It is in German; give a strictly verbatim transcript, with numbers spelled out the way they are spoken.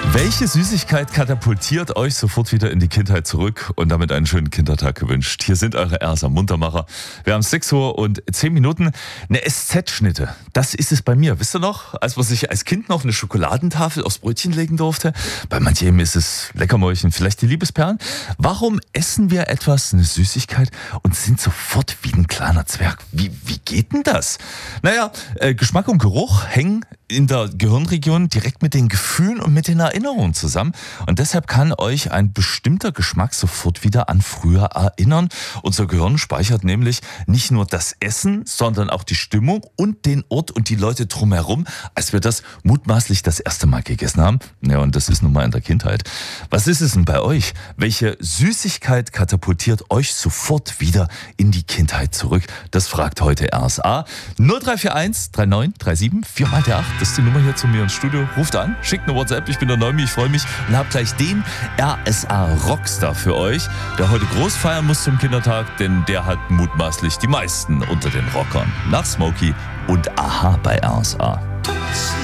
Welche Süßigkeit katapultiert euch sofort wieder in die Kindheit zurück und damit einen schönen Kindertag gewünscht? Hier sind eure Ersa Muntermacher. Wir haben sechs Uhr und zehn Minuten. Eine S Z-Schnitte, das ist es bei mir. Wisst ihr noch, als man sich als Kind noch eine Schokoladentafel aufs Brötchen legen durfte? Bei manchem ist es Leckermäulchen, vielleicht die Liebesperlen. Warum essen wir etwas, eine Süßigkeit, und sind sofort wie ein kleiner Zwerg? Wie, wie geht denn das? Naja, äh, Geschmack und Geruch hängen in der Gehirnregion direkt mit den Gefühlen und mit den Erinnerungen zusammen. Und deshalb kann euch ein bestimmter Geschmack sofort wieder an früher erinnern. Unser Gehirn speichert nämlich nicht nur das Essen, sondern auch die Stimmung und den Ort und die Leute drumherum, als wir das mutmaßlich das erste Mal gegessen haben. Ja, und das ist nun mal in der Kindheit. Was ist es denn bei euch? Welche Süßigkeit katapultiert euch sofort wieder in die Kindheit zurück? Das fragt heute R S A. null drei vier eins drei neun drei sieben vier mal der acht. Das ist die Nummer hier zu mir ins Studio. Ruft an, schickt eine WhatsApp. Ich bin der Neumi, ich freue mich und habe gleich den R S A Rockstar für euch, der heute groß feiern muss zum Kindertag, denn der hat mutmaßlich die meisten unter den Rockern. Nach Smokey und Aha bei R S A.